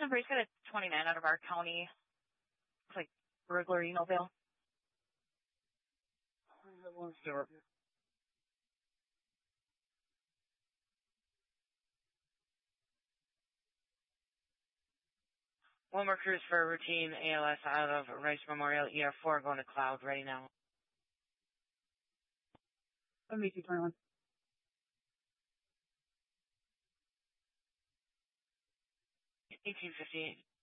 Nebraska at 29 out of our county. Looks like burglary, Bill. I have one store. One more cruise for routine ALS out of Rice Memorial, ER4, going to Cloud, ready now. MEC 21. $18.58.